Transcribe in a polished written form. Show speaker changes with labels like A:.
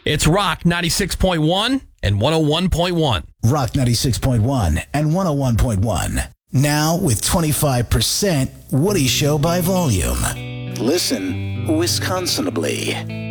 A: It's Rock 96.1 and 101.1.
B: Rock 96.1 and 101.1. Now with 25% Woody Show by volume. Listen Wisconsinably.